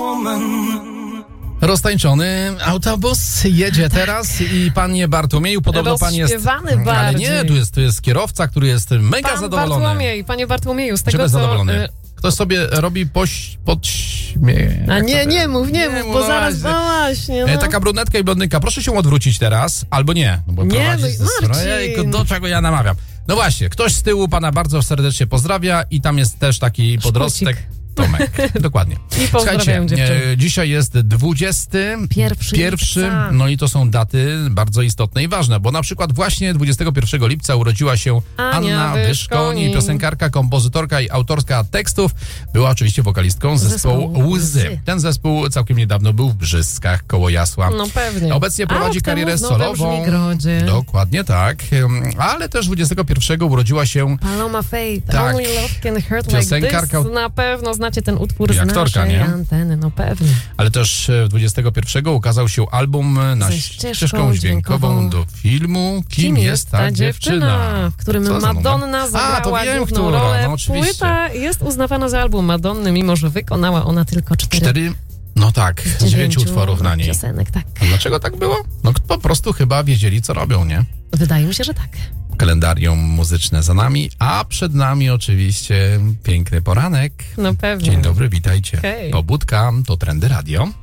Roztańczony autobus jedzie teraz i panie Bartłomieju, podobno pan jest... Ale nie, tu jest kierowca, który jest mega zadowolony. Panie Bartłomieju, z czego tego jest co... zadowolony? Ktoś sobie robi podśmieje. A nie mów, bo no zaraz, właśnie. No. Taka brunetka i blondynka, proszę się odwrócić teraz, albo nie. No bo nie, Marcin. Do czego ja namawiam? No właśnie, ktoś z tyłu pana bardzo serdecznie pozdrawia i tam jest też taki podrostek. Tomek, dokładnie. I pozdrawiam dziewczyn. Dzisiaj jest 21, no i to są daty bardzo istotne i ważne, bo na przykład właśnie 21 lipca urodziła się Anna Wyszkoń, piosenkarka, kompozytorka i autorka tekstów. Była oczywiście wokalistką zespołu Łzy. Ten zespół całkiem niedawno był w Brzyskach koło Jasła. No pewnie. Obecnie prowadzi karierę solową. Dokładnie tak. Ale też 21 urodziła się Paloma Faith. Only Love Can Hurt piosenkarka, Like This. Na pewno znacie ten utwór z aktorka, naszej nie? anteny, no pewnie. Ale też 21 ukazał się album na ścieżką dźwiękową do filmu Kim jest ta dziewczyna? W którym Madonna zagrała główną rolę. No, Płyta jest uznawana za album Madonny, mimo że wykonała ona tylko 4 no tak, z 9 utworów na niej. Piosenek, tak. A dlaczego tak było? No po prostu chyba wiedzieli, co robią, nie? Wydaje mi się, że tak. Kalendarium muzyczne za nami, a przed nami oczywiście piękny poranek. No pewnie. Dzień dobry, witajcie. Hej. Pobudka to Trendy Radio.